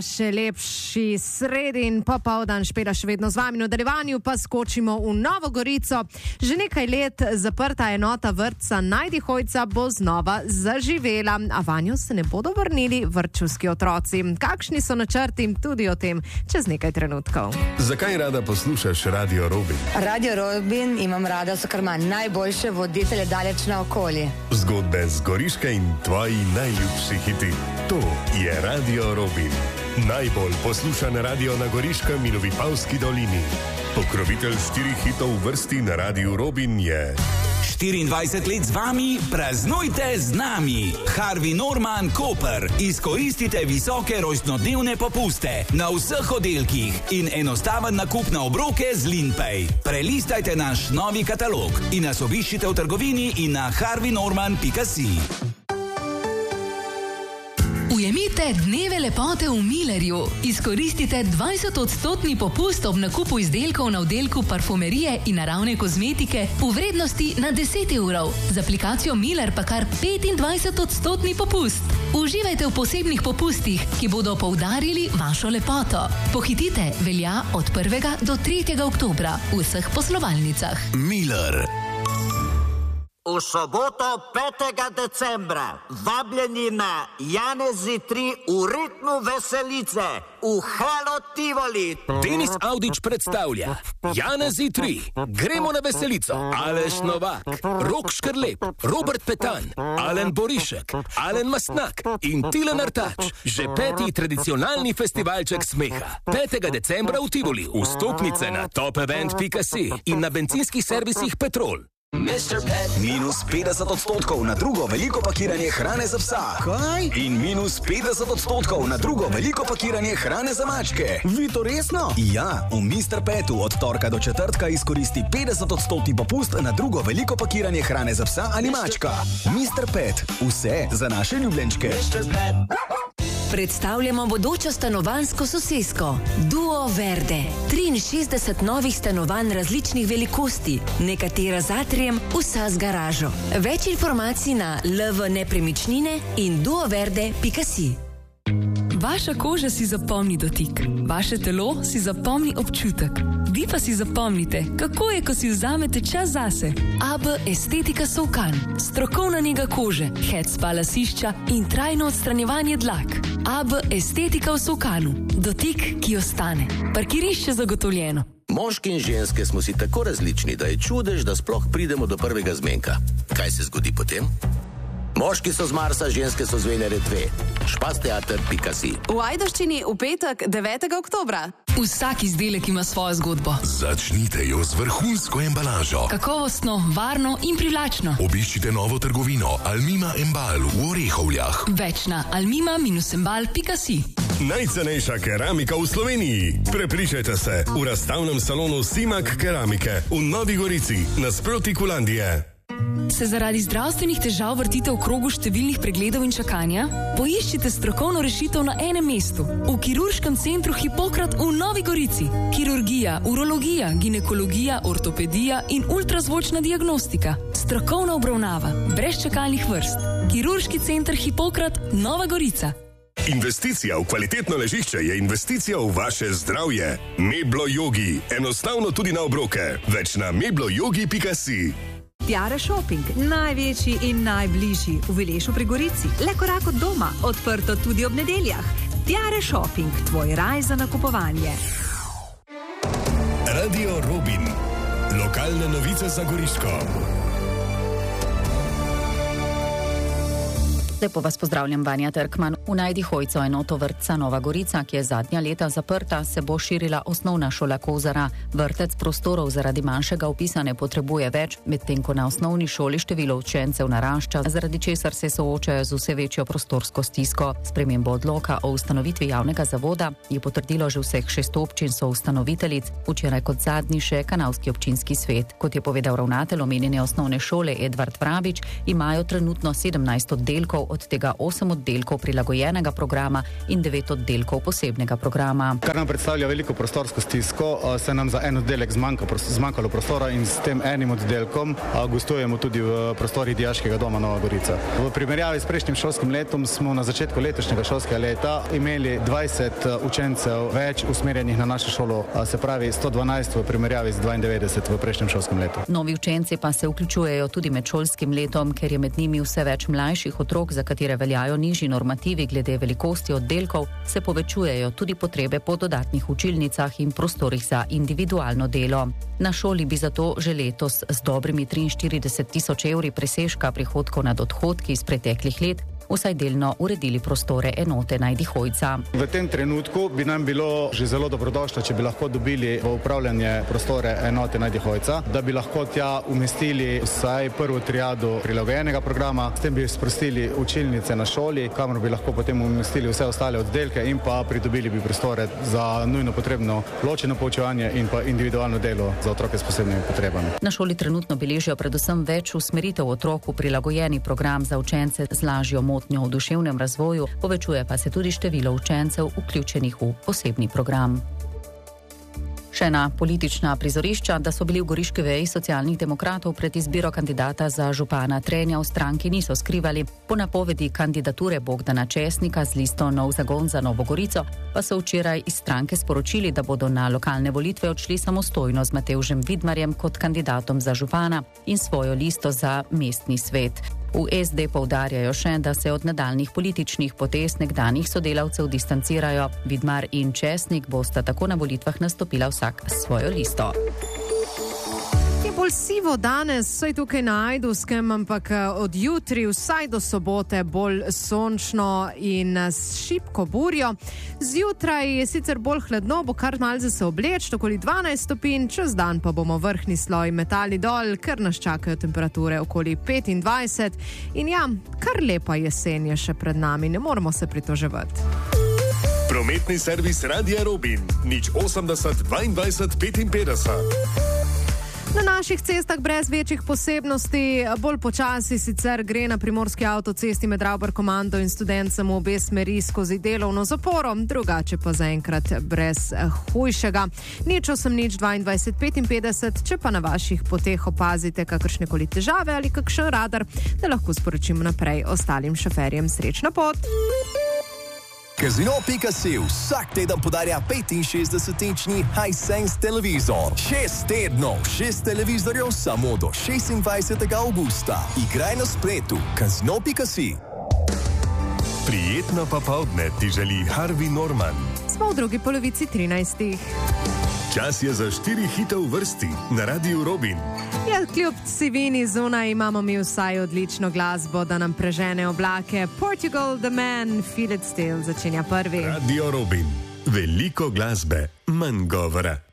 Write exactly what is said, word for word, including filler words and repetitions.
Še lepši sredin popoldan, Špela še vedno z vami. V nadaljevanju pa skočimo v Novo Gorico. Že nekaj let zaprta enota vrtca Najdi Hojca bo znova zaživela, a vanjo se ne bodo vrnili vrtčevski otroci. Kakšni so načrti, tudi o tem čez nekaj trenutkov. Zakaj rada poslušaš Radio Robin? Radio Robin imam rada, so kar ima najboljše voditelje daleč na okolje. Zgodbe z Goriške in tvoji najljubši hiti. To je Radio Robin. Najbolj poslušan radio na Goriškem in v Vipavski dolini. Pokrovitelj štirih hitov v vrsti na Radiu Robin je... štiriindvajset let z vami, praznujte z nami. Harvey Norman Koper. Izkoristite visoke rojstnodnevne popuste na vseh oddelkih in enostaven nakup na obroke z Linpay. Prelistajte naš novi katalog in nas obiščite v trgovini in na harvey norman pika si. Ujemite dneve lepote v Millerju. Izkoristite dvajset odstotni popust ob nakupu izdelkov na oddelku parfumerije in naravne kozmetike v vrednosti na deset evrov. Z aplikacijo Miller pa kar petindvajset odstotni popust. Uživajte v posebnih popustih, ki bodo poudarili vašo lepoto. Pohitite, velja od prvega do tretjega oktobra v vseh poslovalnicah. Miller. V soboto petega decembra vabljeni na Janezi tri v ritmu veselice v Halo Tivoli. Denis Avdić predstavlja Janezi tri. Gremo na veselico. Aleš Novak, Rok Škrlep, Robert Petan, Alen Borišek, Alen Mastnak in Tilen Artač. Že peti tradicionalni festivalček smeha. petega decembra v Tivoli. Vstopnice na top event pika si in na bencinskih servisih Petrol. mister Pet. Minus petdeset odstotkov na drugo veliko pakiranje hrane za psa. Kaj? In minus petdeset odstotkov na drugo veliko pakiranje hrane za mačke. Vi to resno? Ja, v mister Petu od torka do četrtka izkoristi petdeset odstotni popust na drugo veliko pakiranje hrane za psa ali mačka. mister Pet. Vse za naše ljubljenčke. mister Pet. Predstavljamo bodočo stanovanjsko sosesko Duo Verde. triinšestdeset novih stanovanj različnih velikosti, nekatera z atrijem, vsa z garažo. Več informacij na l v nepremičnine in duoverde pika si. Vaša koža si zapomni dotik, vaše telo si zapomni občutek. Vi pa si zapomnite, kako je, ko si vzamete čas zase. A B Estetika Solkan. Strokovna nega kože, head spa lasišča in trajno odstranjevanje dlak. A B Estetika v Solkanu. Dotik, ki ostane. Parkirišče zagotovljeno. Moški in ženske smo si tako različni, da je čudež, da sploh pridemo do prvega zmenka. Kaj se zgodi potem? Moški so z Marsa, ženske so z Venere dve. špacteater pika si. V Ajdovščini v petek devetega oktobra. Vsak izdelek ima svojo zgodbo. Začnite jo z vrhunsko embalažo. Kakovostno, varno in privlačno. Obiščite novo trgovino Almima Embal v Orehovljah. Več na almima embal pika si. Najcenejša keramika v Sloveniji. Prepričajte se v razstavnem salonu Simak Keramike v Novi Gorici, nasproti Kulandije. Se zaradi zdravstvenih težav vrtite v krogu številnih pregledov in čakanja? Poiščite strokovno rešitev na enem mestu. V kirurškem centru Hipokrat v Novi Gorici. Kirurgija, urologija, ginekologija, ortopedija in ultrazvočna diagnostika. Strokovna obravnava, brez čakalnih vrst. Kirurški center Hipokrat, Nova Gorica. Investicija v kvalitetno ležišče je investicija v vaše zdravje. Meblo Yogi. Enostavno tudi na obroke. Več na meblo yogi pika si. Tiare Shopping, največji in najbližji v Vilešu pri Gorici. Le korak od doma, odprto tudi ob nedeljah. Tiare Shopping, tvoj raj za nakupovanje. Radio Robin. Lokalne novice za Goriško. Lepo vas pozdravljam, Vanja Trkman. V Najdi Hojco enoto vrtca Nova Gorica, ki je zadnja leta zaprta, se bo širila osnovna šola Kozara. Vrtec prostorov zaradi manjšega vpisa ne potrebuje več, medtem ko na osnovni šoli število učencev narašča, zaradi česar se soočajo z vse večjo prostorsko stisko. Spremembo odloka o ustanovitvi javnega zavoda je potrdilo že vseh šest občin soustanoviteljic, včeraj kot zadnji še Kanalski občinski svet. Kot je povedal ravnatelj omenjene osnovne šole Edvard Vrabič, imajo trenutno sedemnajst oddelkov, od tega osem oddelkov prilagojenih prilagojenega programa in devet oddelkov posebnega programa. Kar nam predstavlja veliko prostorsko stisko, se nam za en oddelek zmanjkalo prostora in s tem enim oddelkom gostujemo tudi v prostorih Dijaškega doma Nova Gorica. V primerjavi s prejšnjim šolskim letom smo na začetku letošnjega šolskega leta imeli dvajset učencev več usmerjenih na našo šolo, se pravi sto dvanajst v primerjavi z dvaindevetdeset v prejšnjem šolskem letu. Novi učenci pa se vključujejo tudi med šolskim letom, ker je med njimi vse več mlajših otrok, za katere veljajo nižji normativi glede velikosti oddelkov, se povečujejo tudi potrebe po dodatnih učilnicah in prostorih za individualno delo. Na šoli bi zato že letos z dobrimi triinštirideset tisoč evri presežka prihodkov nad odhodki iz preteklih let vsaj delno uredili prostore enote Najdihojca. V tem trenutku bi nam bilo že zelo dobrodošlo, če bi lahko dobili v upravljanje prostore enote Najdihojca, da bi lahko tja umestili vsaj prvo triado prilagojenega programa, s tem bi sprostili učilnice na šoli, kamor bi lahko potem umestili vse ostale oddelke in pa pridobili bi prostore za nujno potrebno ločeno poučevanje in pa individualno delo za otroke s posebnimi potrebami. Na šoli trenutno beležijo predvsem več usmeritev otrok v prilagojeni program za učence z lažjo motnjo v duševnem razvoju, povečuje pa se tudi število učencev vključenih v posebni program. Še ena politična prizorišča, da so bili v goriški veji socialnih demokratov pred izbiro kandidata za župana Trenja v stranki niso skrivali. Po napovedi kandidature Bogdana Česnika z listo Nov zagon za Novo Gorico pa so včeraj iz stranke sporočili, da bodo na lokalne volitve odšli samostojno z Matevžem Vidmarjem kot kandidatom za župana in svojo listo za mestni svet. V es de poudarjajo še, da se od nadaljnih političnih potez nekdanjih sodelavcev distancirajo. Vidmar in Česnik bosta tako na volitvah nastopila vsak s svojo listo. Je bolj sivo danes, saj tukaj na Ajdovskem, ampak od jutri vsaj do sobote bolj sončno in s šibko burjo. Zjutraj je sicer bolj hladno, bo kar malce se obleč, okoli dvanajst stopinj, čez dan pa bomo vrhni sloj metali dol, ker nas čakajo temperature okoli petindvajset. In ja, kar lepa jesen je še pred nami, ne moramo se pritoževati. Prometni servis Radia Robin, nič osemdeset dvaindvajset petinpetdeset. Na naših cestah brez večjih posebnosti, bolj počasi sicer gre na primorski avtocesti med Ravbar-Komando in Studencem v obe smeri skozi delovno zaporo, drugače pa zaenkrat brez hujšega. Nič osem nič dvaindvajset petinpetdeset, če pa na vaših poteh opazite kakršnekoli težave ali kakšen radar, da lahko sporočimo naprej ostalim šoferjem srečna pot. Casino pika si vsak teden podarja petinšestdesetinčni Hisense televizor. Šest tednov, šest televizorjev samo do šestindvajsetega avgusta. Igraj na spletu, casino pika si. Prijetno popoldne ti želi Harvey Norman. Smo v drugi polovici trinajstih. Čas je za štiri hite v vrsti na Radiu Robin. Ja, kljub sivini zunaj imamo mi vsaj odlično glasbo, da nam prežene oblake. Portugal, The Man, Feel It Still začenja prvi. Radio Robin. Veliko glasbe, manj govora.